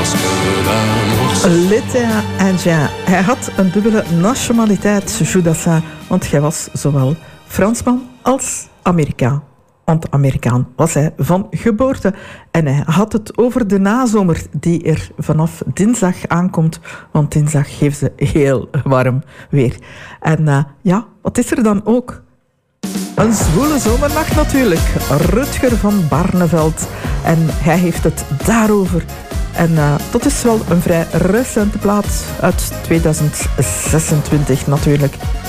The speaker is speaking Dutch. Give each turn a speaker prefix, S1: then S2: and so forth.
S1: parce que l'amour...
S2: L'été indien. Hij had een dubbele nationaliteit, Jules Dassin, want hij was zowel Fransman als Amerikaan. Want Amerikaan was hij van geboorte. En hij had het over de nazomer die er vanaf dinsdag aankomt. Want dinsdag geeft ze heel warm weer. En wat is er dan ook? Een zwoele zomernacht natuurlijk. Rutger van Barneveld. En hij heeft het daarover. En dat is wel een vrij recente plaat uit 2026 natuurlijk.